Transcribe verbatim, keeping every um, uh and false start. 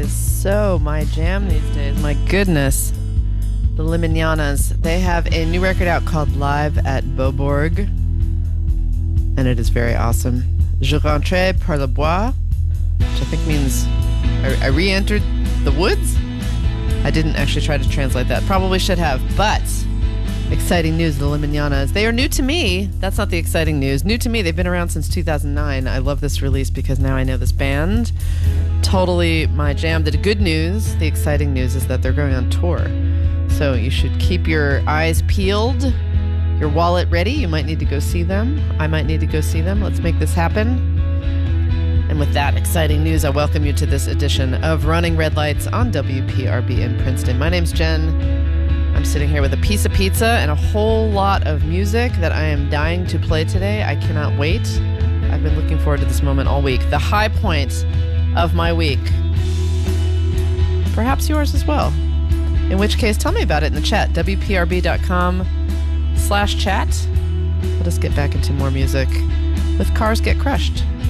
is so my jam these days. My goodness. The Liminianas. They have a new record out called Live at Beaubourg, and it is very awesome. Je rentrais par le bois, which I think means I, I re-entered the woods. I didn't actually try to translate that. Probably should have, but exciting news, the Liminianas. They are new to me. That's not the exciting news. New to me. They've been around since two thousand nine. I love this release because now I know this band. Totally my jam. The good news, the exciting news is that they're going on tour. So you should keep your eyes peeled, your wallet ready. You might need to go see them. I might need to go see them. Let's make this happen. And with that exciting news, I welcome you to this edition of Running Red Lights on W P R B in Princeton. My name's Jen. I'm sitting here with a piece of pizza and a whole lot of music that I am dying to play today. I cannot wait. I've been looking forward to this moment all week. The high point of my week. Perhaps yours as well. In which case, tell me about it in the chat. W P R B dot com slash chat. Let us get back into more music with Cars Get Crushed.